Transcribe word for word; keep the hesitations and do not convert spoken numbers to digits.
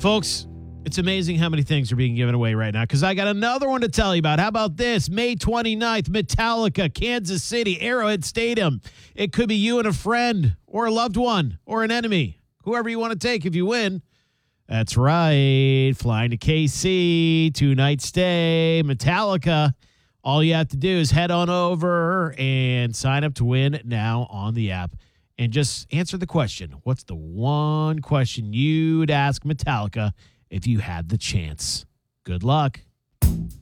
Folks, it's amazing how many things are being given away right now because I got another one to tell you about. How about this? May twenty-ninth, Metallica, Kansas City, Arrowhead Stadium. It could be you and a friend or a loved one or an enemy, whoever you want to take if you win. That's right. Flying to K C, two-night stay, Metallica. All you have to do is head on over and sign up to win now on the app. And just answer the question. What's the one question you'd ask Metallica if you had the chance? Good luck.